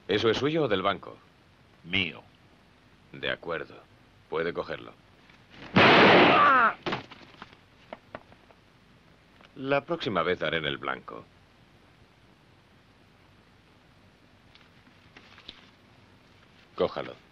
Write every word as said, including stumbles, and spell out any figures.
¿Eso es suyo o del banco? Mío. De acuerdo. Puede cogerlo. La próxima vez haré en el blanco. Cójalo.